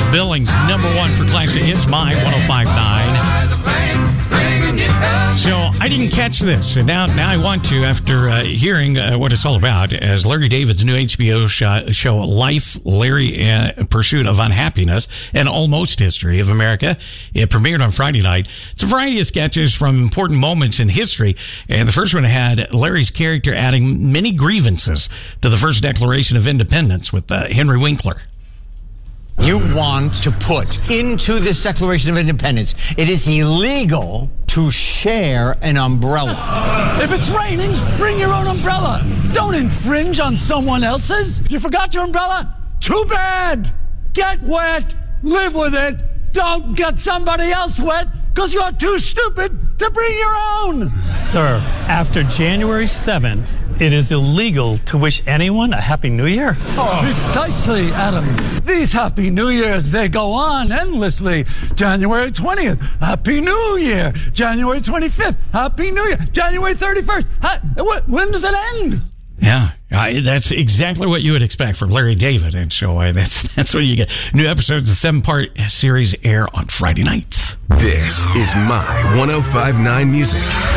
Billings, number one for classic hits, My 105.9. So I didn't catch this, and now I want to, after hearing what it's all about, as Larry David's new HBO show Life, Larry Pursuit of Unhappiness, and Almost History of America. It premiered on Friday night. It's a variety of sketches from important moments in history, and the first one had Larry's character adding many grievances to the first Declaration of Independence with Henry Winkler. You want to put into this Declaration of Independence, it is illegal to share an umbrella. If it's raining, bring your own umbrella. Don't infringe on someone else's. You forgot your umbrella? Too bad. Get wet, live with it. Don't get somebody else wet because you're too stupid to bring your own. Sir, after January 7th, it is illegal to wish anyone a Happy New Year? Oh, precisely, Adam. These Happy New Years, they go on endlessly. January 20th, Happy New Year. January 25th, Happy New Year. January 31st, when does it end? Yeah, that's exactly what you would expect from Larry David, and so that's what you get. New episodes of the 7-part series air on Friday nights. This is My 105.9 Music.